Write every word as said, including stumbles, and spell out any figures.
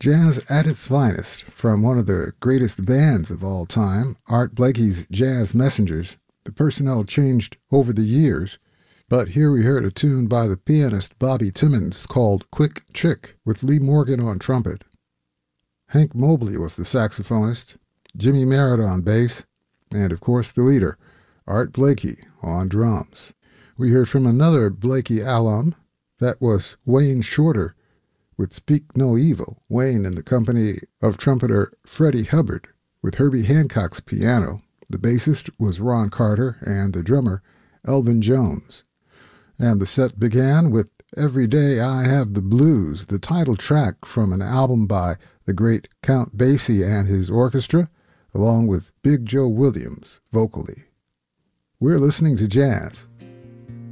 Jazz at its finest, from one of the greatest bands of all time, Art Blakey's Jazz Messengers. The personnel changed over the years, but here we heard a tune by the pianist Bobby Timmons called Quick Trick, with Lee Morgan on trumpet. Hank Mobley was the saxophonist, Jimmy Merritt on bass, and of course the leader, Art Blakey, on drums. We heard from another Blakey alum, that was Wayne Shorter, with Speak No Evil, Wayne in the company of trumpeter Freddie Hubbard, with Herbie Hancock's piano. The bassist was Ron Carter, and the drummer, Elvin Jones. And the set began with Every Day I Have the Blues, the title track from an album by the great Count Basie and his orchestra, along with Big Joe Williams vocally. We're listening to jazz